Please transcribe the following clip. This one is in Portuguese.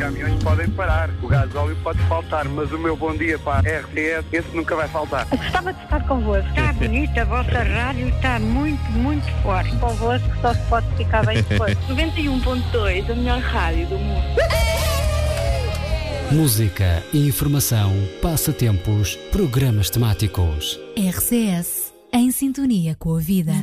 caminhões podem parar, o gasóleo pode faltar, mas o meu bom dia para a RTS, esse nunca vai faltar. Gostava de estar convosco. Está bonita, a vossa rádio está muito, muito forte. Convosco só se pode ficar bem depois. 91.2, a melhor rádio do mundo. Música, informação, passatempos, programas temáticos. RCS, em sintonia com a vida.